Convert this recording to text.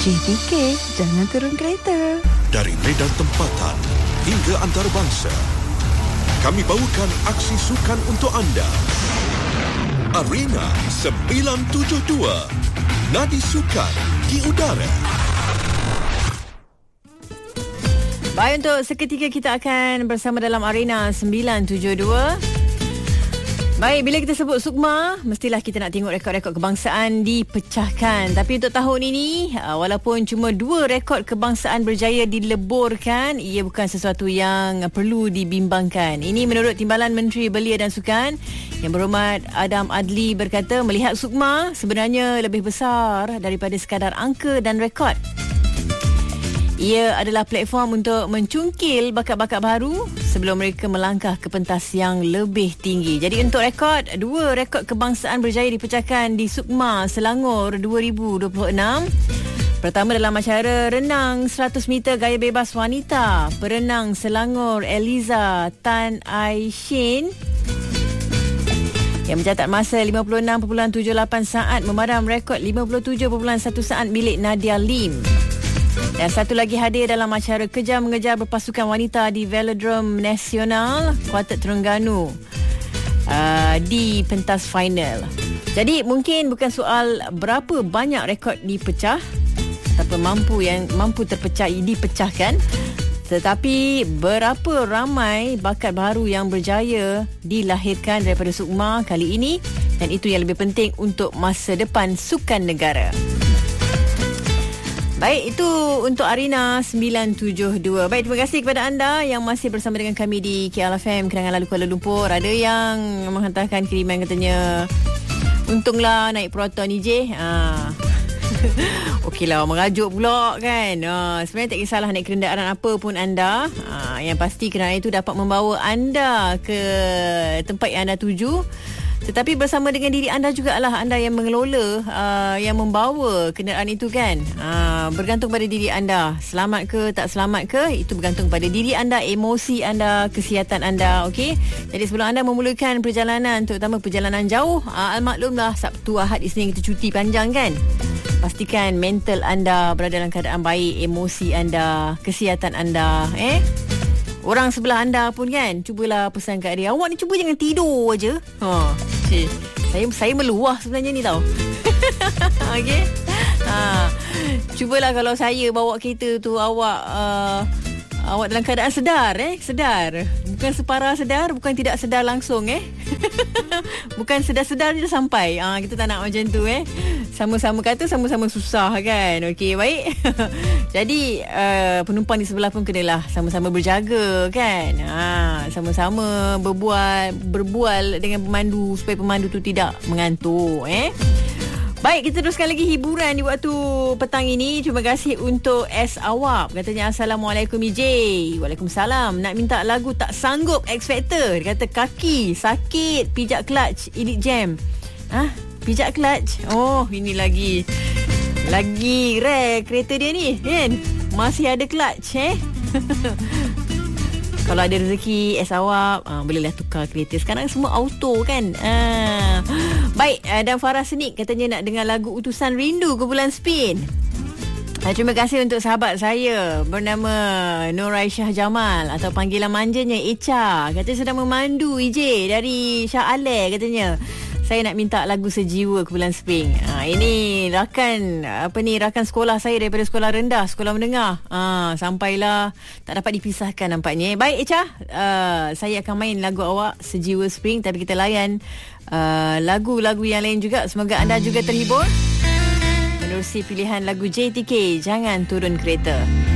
JTK, jangan turun kereta. Dari medan tempatan hingga antarabangsa, kami bawakan aksi sukan untuk anda. Arena 972, nadi sukan di udara. Baik, untuk seketika kita akan bersama dalam Arena 972. Baik, bila kita sebut Sukma, mestilah kita nak tengok rekod-rekod kebangsaan dipecahkan. Tapi untuk tahun ini, walaupun cuma 2 rekod kebangsaan berjaya dileburkan, ia bukan sesuatu yang perlu dibimbangkan. Ini menurut Timbalan Menteri Belia dan Sukan, Yang Berhormat Adam Adli berkata, melihat Sukma sebenarnya lebih besar daripada sekadar angka dan rekod. Ia adalah platform untuk mencungkil bakat-bakat baru sebelum mereka melangkah ke pentas yang lebih tinggi. Jadi untuk rekod, 2 rekod kebangsaan berjaya dipecahkan di Sukma Selangor 2026. Pertama dalam acara renang 100 meter gaya bebas wanita, perenang Selangor Eliza Tan Ai Shin yang mencatat masa 56.78 saat memadam rekod 57.1 saat milik Nadia Lim. Dan satu lagi hadir dalam acara kejar mengejar berpasukan wanita di Velodrome Nasional Kuartet Terengganu di pentas final. Jadi mungkin bukan soal berapa banyak rekod dipecah ataupun mampu dipecahkan, tetapi berapa ramai bakat baru yang berjaya dilahirkan daripada Sukma kali ini, dan itu yang lebih penting untuk masa depan sukan negara. Baik, itu untuk Arena 972. Baik, terima kasih kepada anda yang masih bersama dengan kami di KLFM Kenangan Lalu Kuala Lumpur. Ada yang menghantarkan kiriman katanya, untunglah naik Proton ni je. Okeylah, merajuk pula kan. Sebenarnya tak kisahlah naik kenderaan apa pun anda. Yang pasti kenderaan itu dapat membawa anda ke tempat yang anda tuju. Tetapi bersama dengan diri anda jugalah anda yang mengelola, yang membawa kenderaan itu kan. Bergantung pada diri anda. Selamat ke tak selamat ke, itu bergantung pada diri anda, emosi anda, kesihatan anda. Okey. Jadi sebelum anda memulakan perjalanan, terutama perjalanan jauh, maklumlah Sabtu, Ahad, Isnin kita cuti panjang kan. Pastikan mental anda berada dalam keadaan baik, emosi anda, kesihatan anda. Orang sebelah anda pun kan, cubalah pesan kat dia, awak ni cuba jangan tidur je. Saya meluah sebenarnya ni tau. Okey. Cubalah kalau saya bawa kereta tu, awak dalam keadaan sedar. Bukan separah sedar, bukan tidak sedar langsung bukan sedar-sedar je sampai. Kita tak nak macam tu Sama-sama kata sama-sama susah kan. Okey, baik. Jadi penumpang di sebelah pun kenalah sama-sama berjaga kan. Sama-sama berbual dengan pemandu supaya pemandu tu tidak mengantuk. Baik, kita teruskan lagi hiburan di waktu petang ini. Terima kasih untuk S Awab. Katanya, Assalamualaikum EJ. Waalaikumsalam. Nak minta lagu Tak Sanggup X Factor. Dia kata kaki sakit, pijak clutch Elite Jam. Pijak clutch. Oh, ini lagi rare kereta dia ni kan. Masih ada clutch Kalau ada rezeki S Awab, bolehlah tukar kereta. Sekarang semua auto kan. Baik, dan Farah Senik katanya nak dengar lagu Utusan Rindu kumpulan Spin. Terima kasih untuk sahabat saya bernama Nur Aisyah Jamal atau panggilan manjanya Echa. Katanya sedang memandu EJ dari Shah Aleh katanya. Saya nak minta lagu Sejiwa kumpulan Spring. Ini rakan sekolah saya daripada sekolah rendah, sekolah menengah. Sampailah tak dapat dipisahkan nampaknya. Baik Echa, saya akan main lagu awak Sejiwa Spring, tapi kita layan lagu-lagu yang lain juga. Semoga anda juga terhibur menerusi pilihan lagu JTK Jangan Turun Kereta.